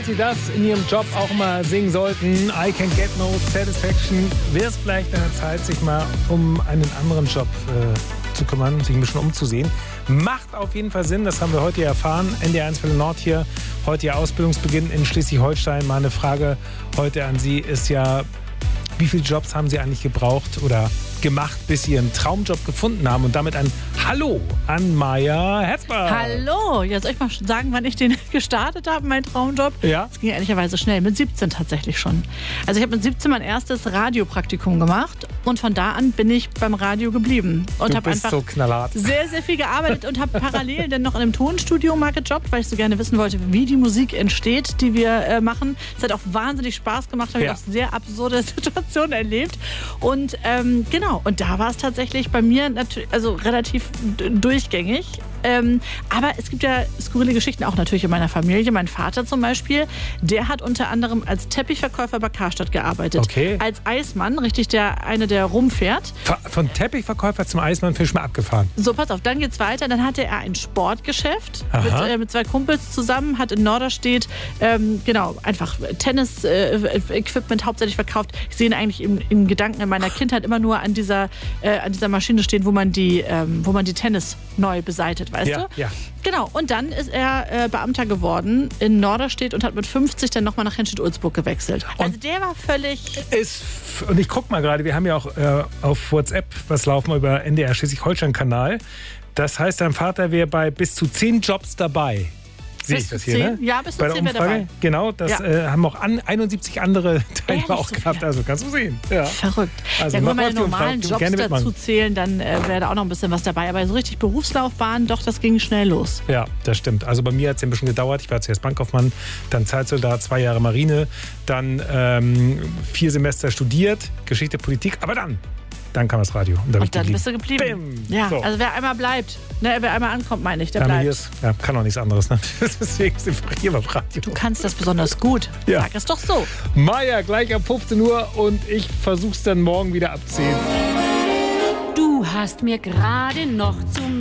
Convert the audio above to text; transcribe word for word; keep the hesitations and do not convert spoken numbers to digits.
Falls Sie das in Ihrem Job auch mal singen sollten, I Can Get No Satisfaction, wäre es vielleicht an der Zeit, sich mal um einen anderen Job äh, zu kümmern, sich ein bisschen umzusehen. Macht auf jeden Fall Sinn, das haben wir heute erfahren. N D R eins Welle Nord hier, heute Ihr Ausbildungsbeginn in Schleswig-Holstein. Meine Frage heute an Sie ist ja, wie viele Jobs haben Sie eigentlich gebraucht oder gemacht, bis Sie Ihren Traumjob gefunden haben? Und damit ein Hallo an Maja Herzberg. Hallo, ja, soll ich mal sagen, wann ich den gestartet habe, mein Traumjob? Ja. Das ging ehrlicherweise schnell, mit siebzehn tatsächlich schon. Also ich habe mit siebzehn mein erstes Radiopraktikum gemacht und von da an bin ich beim Radio geblieben. Und habe einfach so knallhart. sehr, sehr viel gearbeitet und habe parallel dann noch in einem Tonstudio mal gejobbt, weil ich so gerne wissen wollte, wie die Musik entsteht, die wir äh, machen. Es hat auch wahnsinnig Spaß gemacht, habe ja. ich auch sehr absurde Situationen erlebt. Und ähm, genau, und da war es tatsächlich bei mir natürlich, also relativ d- durchgängig. Ähm, aber es gibt ja skurrile Geschichten auch natürlich in meiner Familie. Mein Vater zum Beispiel, der hat unter anderem als Teppichverkäufer bei Karstadt gearbeitet. Okay. Als Eismann, richtig, der eine, der rumfährt. Von Teppichverkäufer zum Eismann Fisch mal abgefahren. So, pass auf, dann geht's weiter. Dann hatte er ein Sportgeschäft mit, äh, mit zwei Kumpels zusammen, hat in Norderstedt ähm, genau, einfach Tennis-Equipment äh, hauptsächlich verkauft. Ich sehe ihn eigentlich im, im Gedanken in meiner Kindheit immer nur an dieser, äh, an dieser Maschine stehen, wo man die, ähm, wo man die Tennis neu beseitigt, weißt ja, du? Ja. Genau, und dann ist er äh, Beamter geworden in Norderstedt und hat mit fünfzig dann nochmal nach Henstedt-Ulzburg gewechselt. Also und der war völlig... Ist, und ich guck mal gerade, wir haben ja auch äh, auf WhatsApp was laufen über N D R Schleswig-Holstein-Kanal. Das heißt, dein Vater wäre bei bis zu zehn Jobs dabei. Sehe ich das hier, zehn? ne? Ja, bis zu Bei der zehn wäre Umfrage. dabei. Genau, das Ja. äh, haben auch an, einundsiebzig andere Teilnehmer Ehrlich, auch so gehabt. viele? Also kannst du sehen. Ja. Verrückt. Also ja, mach wenn mal meine die Umfrage. normalen Jobs Gerne mitmachen. dazu zählen, dann äh, wäre da auch noch ein bisschen was dabei. Aber so richtig Berufslaufbahn, doch, das ging schnell los. Ja, das stimmt. Also bei mir hat es ein bisschen gedauert. Ich war zuerst Bankkaufmann, dann Zeitsoldat, zwei Jahre Marine, dann ähm, vier Semester studiert, Geschichte, Politik, aber dann, dann kam das Radio. Und, da Und dann bist du geblieben. Bim. Ja, So. also wer einmal bleibt, ne, wer einmal ankommt, meine ich, der Ja, bleibt. hier ist, ja, kann auch nichts anderes. Ne? Deswegen sind wir hier beim Radio. Du kannst das besonders gut. Ja. Sag es doch so. Maja, gleich ab fünfzehn Uhr und ich versuch's dann morgen wieder ab zehn. Du hast mir gerade noch zum